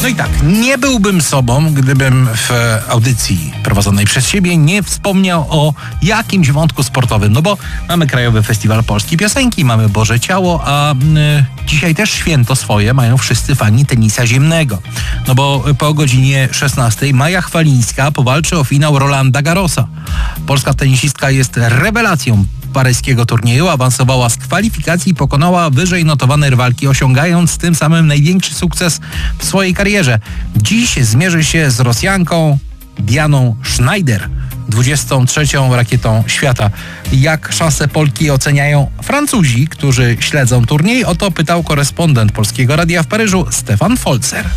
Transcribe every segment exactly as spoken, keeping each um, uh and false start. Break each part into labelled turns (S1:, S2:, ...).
S1: No i tak, nie byłbym sobą, gdybym w audycji prowadzonej przez siebie nie wspomniał o jakimś wątku sportowym. No bo mamy Krajowy Festiwal Polskiej Piosenki, mamy Boże Ciało, a y, dzisiaj też święto swoje mają wszyscy fani tenisa ziemnego. No bo po godzinie szesnastej Maja Chwalińska powalczy o finał Rolanda Garrosa. Polska tenisistka jest rewelacją paryskiego turnieju, awansowała z kwalifikacji i pokonała wyżej notowane rywalki, osiągając tym samym największy sukces w swojej karierze. Dziś zmierzy się z Rosjanką Dianą Schneider, dwudziestą trzecią rakietą świata. Jak szanse Polki oceniają Francuzi, którzy śledzą turniej? O to pytał korespondent Polskiego Radia w Paryżu Stefan Folzer.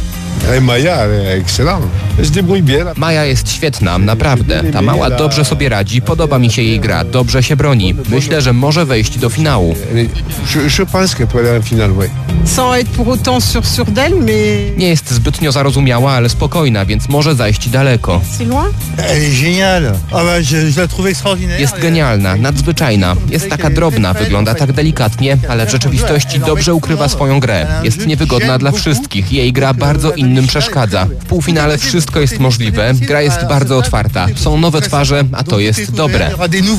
S2: Maja jest świetna, naprawdę. Ta mała dobrze sobie radzi, podoba mi się jej gra, dobrze się broni. Myślę, że może wejść do finału. Nie jest zbytnio zarozumiała, ale spokojna, więc może zajść daleko. Jest genialna, nadzwyczajna. Jest taka drobna, wygląda tak delikatnie, ale w rzeczywistości dobrze ukrywa swoją grę. Jest niewygodna dla wszystkich. Jej gra bardzo innym przeszkadza. W półfinale wszystko jest możliwe. Gra jest bardzo otwarta. Są nowe twarze, a to jest dobre.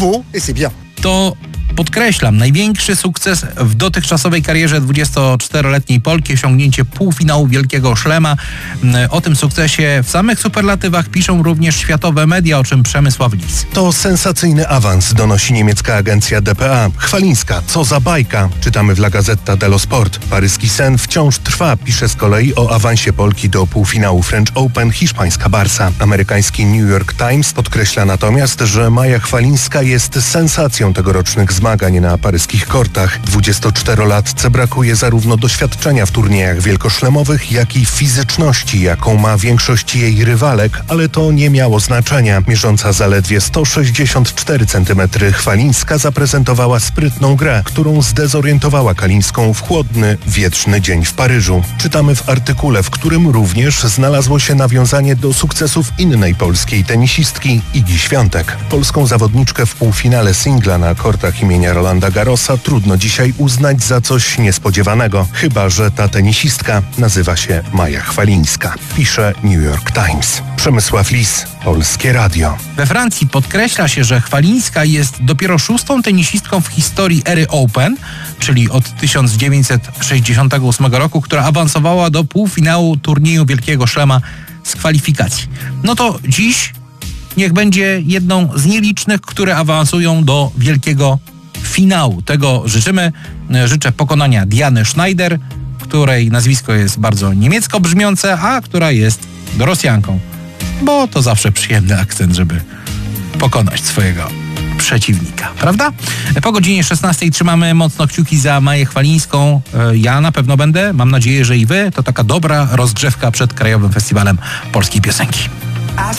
S1: To podkreślam, największy sukces w dotychczasowej karierze dwudziestoczteroletniej Polki, osiągnięcie półfinału Wielkiego Szlema. O tym sukcesie w samych superlatywach piszą również światowe media, o czym Przemysław Lis.
S3: To sensacyjny awans, donosi niemiecka agencja D P A. Chwalińska, co za bajka, czytamy w La Gazzetta dello Sport. Paryski sen wciąż trwa, pisze z kolei o awansie Polki do półfinału French Open hiszpańska Barsa. Amerykański New York Times podkreśla natomiast, że Maja Chwalińska jest sensacją tegorocznych zmagań na paryskich kortach. dwudziestoczterolatce brakuje zarówno doświadczenia w turniejach wielkoszlemowych, jak i fizyczności, jaką ma większość jej rywalek, ale to nie miało znaczenia. Mierząca zaledwie sto sześćdziesiąt cztery centymetry Chwalińska zaprezentowała sprytną grę, którą zdezorientowała Kalińską w chłodny, wietrzny dzień w Paryżu. Czytamy w artykule, w którym również znalazło się nawiązanie do sukcesów innej polskiej tenisistki, Igi Świątek. Polską zawodniczkę w półfinale singla na kortach imienia Rolanda Garrosa trudno dzisiaj uznać za coś niespodziewanego, chyba że ta tenisistka nazywa się Maja Chwalińska, pisze New York Times. Przemysław Lis, Polskie Radio.
S1: We Francji podkreśla się, że Chwalińska jest dopiero szóstą tenisistką w historii ery Open, czyli od tysiąc dziewięćset sześćdziesiątego ósmego roku, która awansowała do półfinału turnieju Wielkiego Szlema z kwalifikacji. No to dziś niech będzie jedną z nielicznych, które awansują do wielkiego finału. Tego życzymy. Życzę pokonania Diany Schneider, której nazwisko jest bardzo niemiecko brzmiące, a która jest Rosjanką. Bo to zawsze przyjemny akcent, żeby pokonać swojego przeciwnika, prawda? Po godzinie szesnastej trzymamy mocno kciuki za Maję Chwalińską. Ja na pewno będę, mam nadzieję, że i wy. To taka dobra rozgrzewka przed Krajowym Festiwalem Polskiej Piosenki.